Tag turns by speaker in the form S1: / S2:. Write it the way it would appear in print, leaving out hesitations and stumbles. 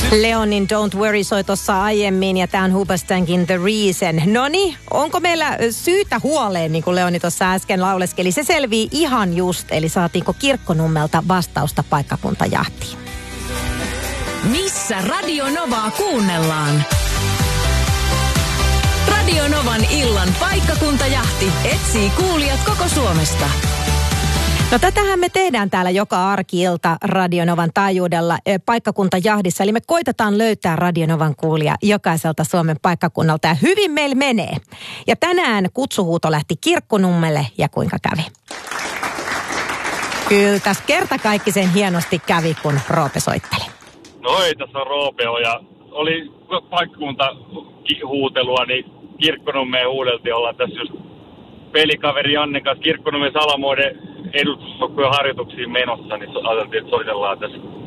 S1: Leonin Don't Worry soi tuossa aiemmin ja tämä on Hoobastankin The Reason. Noni, onko meillä syytä huoleen, niin kuin Leoni tuossa äsken lauleskeli? Se selvii ihan just, eli saatiinko Kirkkonummelta vastausta paikkakuntajahtiin.
S2: Missä Radio Novaa kuunnellaan? Radio Novan illan paikkakuntajahti etsii kuulijat koko Suomesta.
S1: No tätähän me tehdään täällä joka arki-ilta Radio Novan taajuudella paikkakuntajahdissa. Eli me koitetaan löytää Radio Novan kuulija jokaiselta Suomen paikkakunnalta ja hyvin meillä menee. Ja tänään kutsuhuuto lähti Kirkkonummelle ja kuinka kävi? Kyllä tässä kertakaikkisen hienosti kävi, kun Roope soitteli.
S3: No ei, tässä on Roopeo ja oli paikkakuntahuutelua, niin Kirkkonummeen huudeltiin. Ollaan tässä just pelikaveri Jannen kanssa Kirkkonummen Salamoiden edustusjoukkueen harjoituksiin menossa, niin ajateltiin, että soitellaan tässä